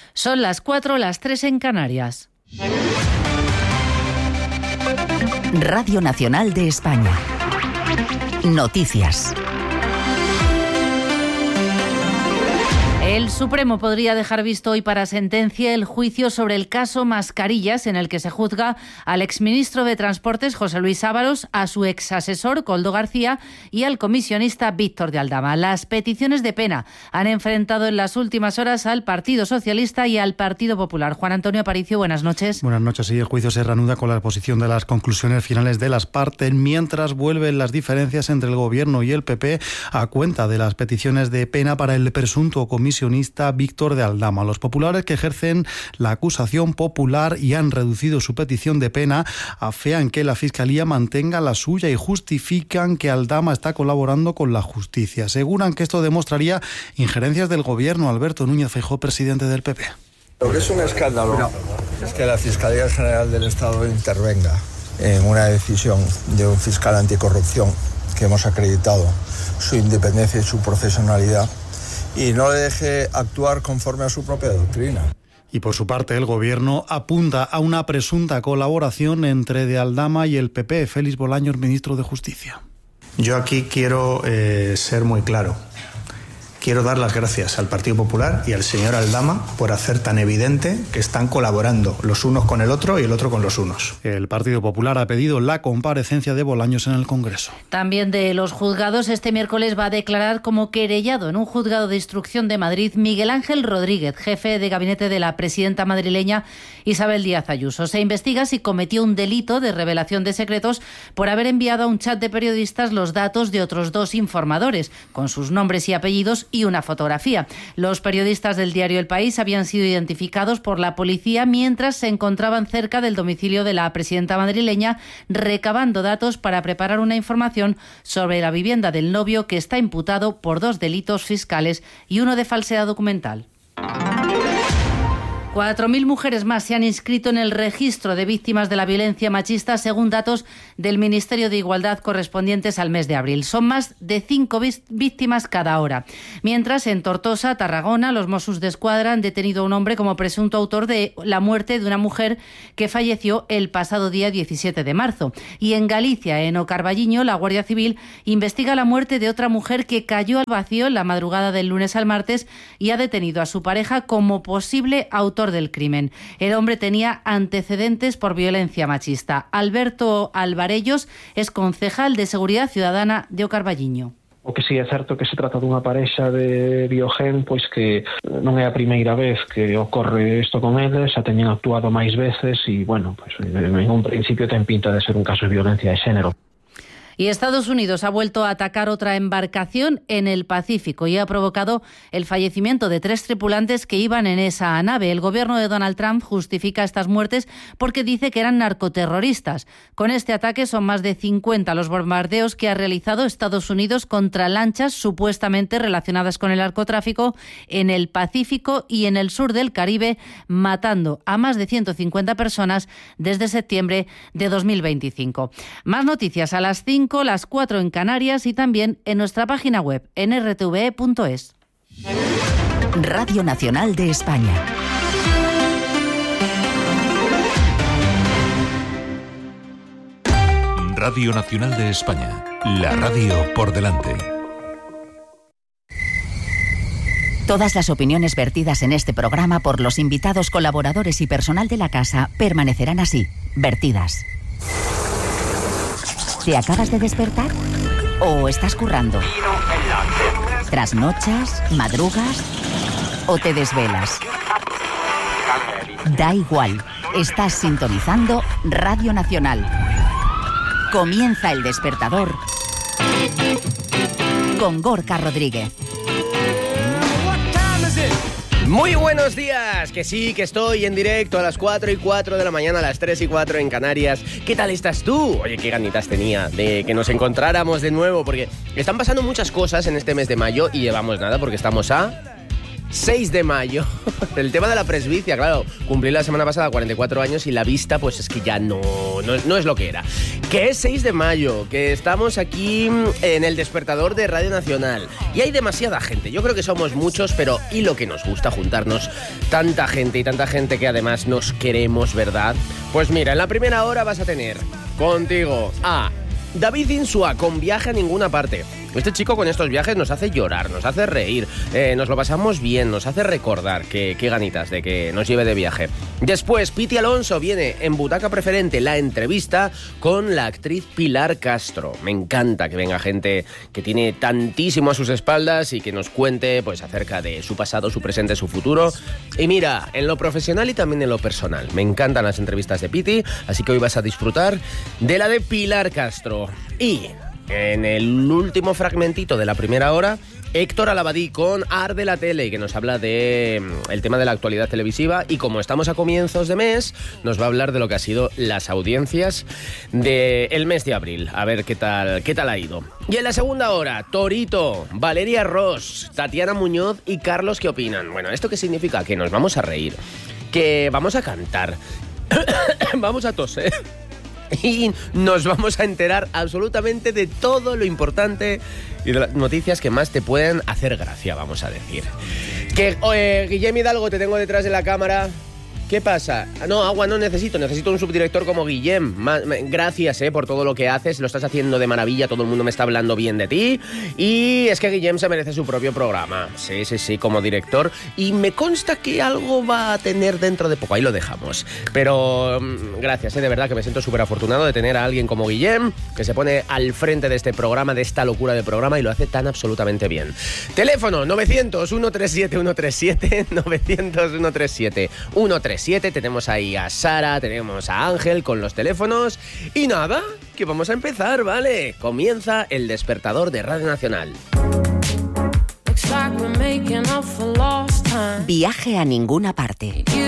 Son las 4, las 3 en Canarias. Radio Nacional de España. Noticias. El Supremo podría dejar visto hoy para sentencia el juicio sobre el caso Mascarillas, en el que se juzga al exministro de Transportes, José Luis Ábalos, a su exasesor, Koldo García, y al comisionista Víctor de Aldama. Las peticiones de pena han enfrentado en las últimas horas al Partido Socialista y al Partido Popular. Juan Antonio Aparicio, buenas noches. Buenas noches. Sí, el juicio se reanuda con la exposición de las conclusiones finales de las partes, mientras vuelven las diferencias entre el Gobierno y el PP a cuenta de las peticiones de pena para el presunto comisionista Víctor de Aldama. Los populares, que ejercen la acusación popular y han reducido su petición de pena, afean que la Fiscalía mantenga la suya y justifican que Aldama está colaborando con la justicia. Aseguran que esto demostraría injerencias del Gobierno. Alberto Núñez Feijóo, presidente del PP. Lo que es un escándalo es que la Fiscalía General del Estado intervenga en una decisión de un fiscal anticorrupción que hemos acreditado su independencia y su profesionalidad, y no le deje actuar conforme a su propia doctrina. Y por su parte, el Gobierno apunta a una presunta colaboración entre de Aldama y el PP. Félix Bolaños, ministro de Justicia. Yo aquí quiero ser muy claro. Quiero dar las gracias al Partido Popular y al señor Aldama por hacer tan evidente que están colaborando los unos con el otro y el otro con los unos. El Partido Popular ha pedido la comparecencia de Bolaños en el Congreso. También de los juzgados, este miércoles va a declarar como querellado en un juzgado de instrucción de Madrid Miguel Ángel Rodríguez, jefe de gabinete de la presidenta madrileña Isabel Díaz Ayuso. Se investiga si cometió un delito de revelación de secretos por haber enviado a un chat de periodistas los datos de otros 2 informadores, con sus nombres y apellidos y una fotografía. Los periodistas del diario El País habían sido identificados por la policía mientras se encontraban cerca del domicilio de la presidenta madrileña, recabando datos para preparar una información sobre la vivienda del novio, que está imputado por 2 delitos fiscales y uno de falsedad documental. 4.000 mujeres más se han inscrito en el registro de víctimas de la violencia machista, según datos del Ministerio de Igualdad correspondientes al mes de abril. Son más de 5 víctimas cada hora. Mientras, en Tortosa, Tarragona, los Mossos d'Esquadra han detenido a un hombre como presunto autor de la muerte de una mujer que falleció el pasado día 17 de marzo. Y en Galicia, en Ocarballiño, la Guardia Civil investiga la muerte de otra mujer que cayó al vacío en la madrugada del lunes al martes y ha detenido a su pareja como posible autor del crimen. El hombre tenía antecedentes por violencia machista. Alberto Alvarellos es concejal de Seguridad Ciudadana de Ocarballiño. O que si é certo que se trata dunha parexa de Biogen, pois que non é a primeira vez que ocorre isto con eles, xa teñen actuado máis veces e, bueno, pois en un principio ten pinta de ser un caso de violencia de xénero. Y Estados Unidos ha vuelto a atacar otra embarcación en el Pacífico y ha provocado el fallecimiento de 3 tripulantes que iban en esa nave. El gobierno de Donald Trump justifica estas muertes porque dice que eran narcoterroristas. Con este ataque son más de 50 los bombardeos que ha realizado Estados Unidos contra lanchas supuestamente relacionadas con el narcotráfico en el Pacífico y en el sur del Caribe, matando a más de 150 personas desde septiembre de 2025. Más noticias a las 5, las 4 en Canarias y también en nuestra página web en rtve.es. Radio Nacional de España. Radio Nacional de España. La radio por delante. Todas las opiniones vertidas en este programa por los invitados, colaboradores y personal de la casa permanecerán así, vertidas. ¿Te acabas de despertar? ¿O estás currando? ¿Trasnochas? ¿Madrugas? ¿O te desvelas? Da igual, estás sintonizando Radio Nacional. Comienza El Despertador con Gorka Rodríguez. Muy buenos días, que sí, que estoy en directo a las 4:04 de la mañana, a las 3:04 en Canarias. ¿Qué tal estás tú? Oye, qué ganitas tenía de que nos encontráramos de nuevo, porque están pasando muchas cosas en este mes de mayo y llevamos nada, porque estamos a 6 de mayo. El tema de la presbicia, claro, cumplí la semana pasada 44 años y la vista pues es que ya no es lo que era. Que es 6 de mayo, que estamos aquí en el despertador de Radio Nacional y hay demasiada gente. Yo creo que somos muchos, pero y lo que nos gusta juntarnos, tanta gente que además nos queremos, ¿verdad? Pues mira, en la primera hora vas a tener contigo a David Insua con Viaje a Ninguna Parte. Este chico con estos viajes nos hace llorar, nos hace reír, nos lo pasamos bien, nos hace recordar qué ganitas de que nos lleve de viaje. Después, Piti Alonso viene en Butaca Preferente, la entrevista con la actriz Pilar Castro. Me encanta que venga gente que tiene tantísimo a sus espaldas y que nos cuente pues acerca de su pasado, su presente, su futuro. Y mira, en lo profesional y también en lo personal. Me encantan las entrevistas de Piti, así que hoy vas a disfrutar de la de Pilar Castro. Y en el último fragmentito de la primera hora, Héctor Alabadí con Arde la Tele, que nos habla de el tema de la actualidad televisiva y como estamos a comienzos de mes, nos va a hablar de lo que ha sido las audiencias del mes de abril. A ver qué tal ha ido. Y en la segunda hora, Torito, Valeria Ross, Tatiana Muñoz y Carlos, ¿qué opinan? Bueno, ¿esto qué significa? Que nos vamos a reír, que vamos a cantar, vamos a toser y nos vamos a enterar absolutamente de todo lo importante y de las noticias que más te pueden hacer gracia, vamos a decir. Que, Guillem Hidalgo, te tengo detrás de la cámara. ¿Qué pasa? No, agua no necesito un subdirector como Guillem. Gracias por todo lo que haces, lo estás haciendo de maravilla, todo el mundo me está hablando bien de ti. Y es que Guillem se merece su propio programa. Sí, como director. Y me consta que algo va a tener dentro de poco, ahí lo dejamos. Pero gracias, de verdad que me siento súper afortunado de tener a alguien como Guillem, que se pone al frente de este programa, de esta locura de programa y lo hace tan absolutamente bien. Teléfono 900-137-137, 900-137-137. Tenemos ahí a Sara, tenemos a Ángel con los teléfonos y nada, que vamos a empezar, ¿vale? Comienza el despertador de Radio Nacional. Viaje a Ninguna Parte.